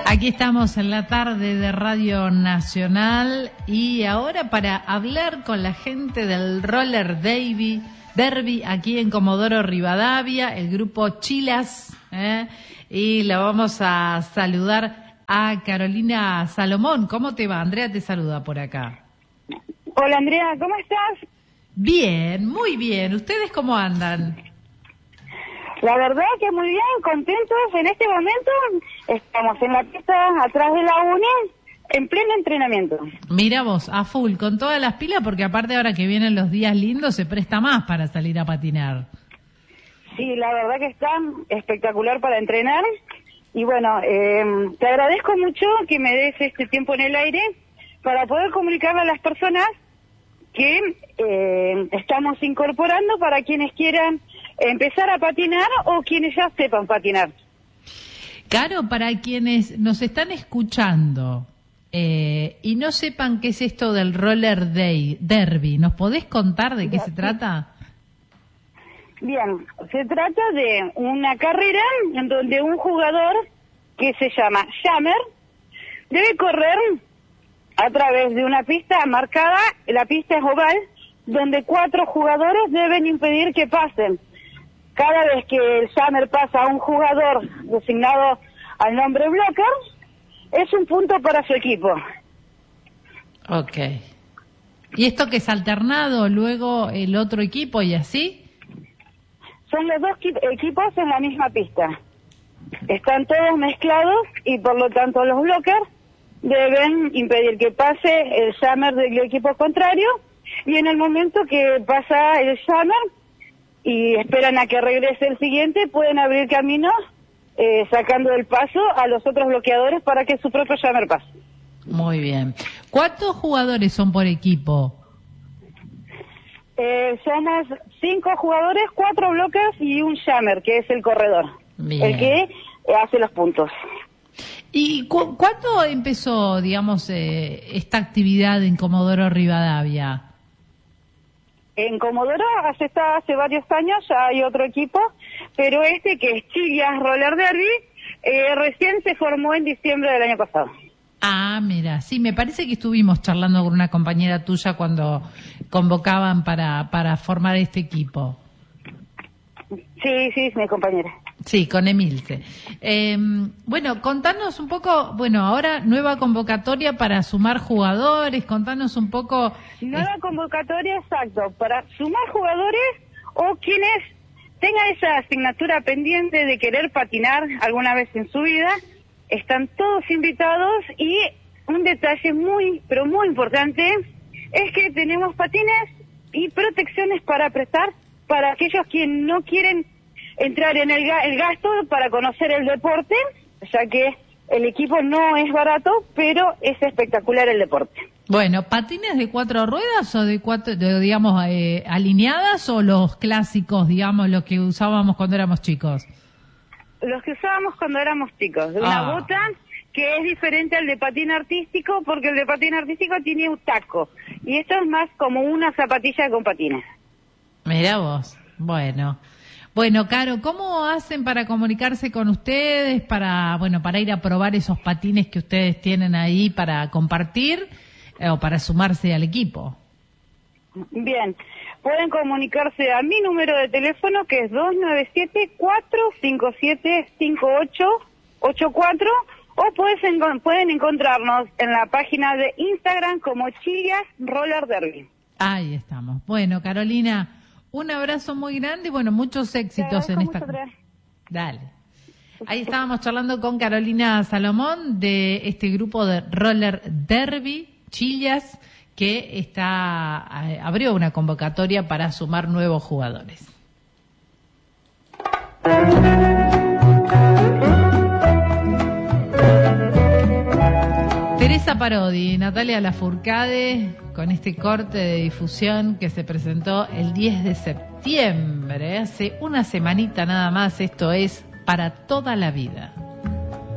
Aquí estamos en la tarde de Radio Nacional y ahora para hablar con la gente del Roller Derby aquí en Comodoro Rivadavia, el grupo Chillas, y la vamos a saludar a Carolina Salomón. ¿Cómo te va? Andrea te saluda por acá. Hola Andrea, ¿cómo estás? Bien, muy bien. ¿Ustedes cómo andan? La verdad que muy bien, contentos. En este momento estamos en la pista atrás de la UNI, en pleno entrenamiento. Mira vos, a full, con todas las pilas, porque aparte ahora que vienen los días lindos se presta más para salir a patinar. Sí, la verdad que está espectacular para entrenar. Y bueno, te agradezco mucho que me des este tiempo en el aire para poder comunicarle a las personas que estamos incorporando para quienes quieran empezar a patinar o quienes ya sepan patinar. Caro, para quienes nos están escuchando y no sepan qué es esto del Roller Derby, ¿nos podés contar de qué se trata? Bien, se trata de una carrera en donde un jugador que se llama Jammer debe correr a través de una pista marcada. La pista es oval, donde 4 jugadores deben impedir que pasen. Cada vez que el Jammer pasa a un jugador designado al nombre blocker, es un punto para su equipo. Ok. ¿Y esto que es alternado luego el otro equipo y así? Son los dos equipos en la misma pista. Están todos mezclados y por lo tanto los blockers deben impedir que pase el Jammer del equipo contrario, y en el momento que pasa el Jammer y esperan a que regrese el siguiente, pueden abrir camino sacando del paso a los otros bloqueadores para que su propio Jammer pase. Muy bien. ¿Cuántos jugadores son por equipo? Somos 5 jugadores, 4 bloques y un Jammer, que es el corredor, bien, el que hace los puntos. ¿Y cuándo empezó, digamos, esta actividad en Comodoro Rivadavia? En Comodoro hace varios años, ya hay otro equipo, pero este, que es Chillas Roller Derby, recién se formó en diciembre del año pasado. Ah, mira, sí, me parece que estuvimos charlando con una compañera tuya cuando convocaban para formar este equipo. Sí, mi compañera. Sí, con Emilce. Bueno, contanos un poco, bueno, ahora nueva convocatoria para sumar jugadores, contanos un poco. Nueva convocatoria, exacto, para sumar jugadores o quienes tengan esa asignatura pendiente de querer patinar alguna vez en su vida, están todos invitados. Y un detalle muy, pero muy importante, es que tenemos patines y protecciones para prestar para aquellos que no quieren entrar en el gasto para conocer el deporte, ya que el equipo no es barato, pero es espectacular el deporte. Bueno, ¿patines de 4 ruedas o digamos, alineadas, o los clásicos, digamos, los que usábamos cuando éramos chicos? Los que usábamos cuando éramos chicos, de una bota que es diferente al de patín artístico, porque el de patín artístico tiene un taco, y esto es más como una zapatilla con patines. Mirá vos, Bueno, Caro, ¿cómo hacen para comunicarse con ustedes, para ir a probar esos patines que ustedes tienen ahí para compartir o para sumarse al equipo? Bien, pueden comunicarse a mi número de teléfono, que es 297-457-5884, o pueden encontrarnos en la página de Instagram como Chillas Roller Derby. Ahí estamos. Bueno, Carolina, un abrazo muy grande y bueno, muchos éxitos en esta. Dale. Ahí estábamos charlando con Carolina Salomón de este grupo de Roller Derby Chillas, que abrió una convocatoria para sumar nuevos jugadores. Teresa Parodi, Natalia Lafourcade, con este corte de difusión que se presentó el 10 de septiembre, hace una semanita nada más. Esto es Para Toda la Vida.